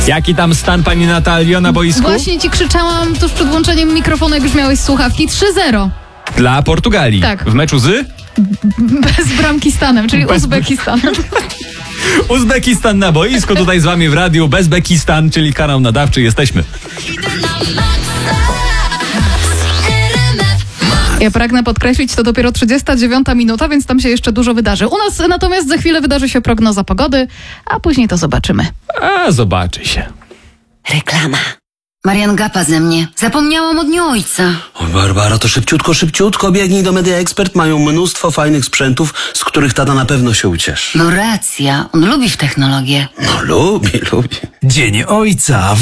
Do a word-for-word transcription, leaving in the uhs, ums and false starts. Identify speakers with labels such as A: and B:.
A: Jaki tam stan, pani Natalio, na boisku?
B: Właśnie ci krzyczałam tuż przed włączeniem mikrofonu, jak już miałeś słuchawki. trzy zero.
A: Dla Portugalii.
B: Tak.
A: W meczu z?
B: Bez bramki stanem, czyli
A: Bez-
B: Uzbekistanem.
A: Uzbekistan na boisku, tutaj z wami w radiu Bezbekistan, czyli kanał nadawczy. Jesteśmy.
B: Ja pragnę podkreślić, to dopiero trzydziesta dziewiąta minuta, więc tam się jeszcze dużo wydarzy. U nas natomiast za chwilę wydarzy się prognoza pogody, a później to zobaczymy.
A: A, zobaczy się.
C: Reklama. Marian Gapa ze mnie. Zapomniałam o dniu ojca.
D: O, Barbara, to szybciutko, szybciutko biegnij do Media Expert. Mają mnóstwo fajnych sprzętów, z których tata na pewno się ucieszy.
C: No racja, on lubi w technologię.
D: No lubi, lubi.
E: Dzień Ojca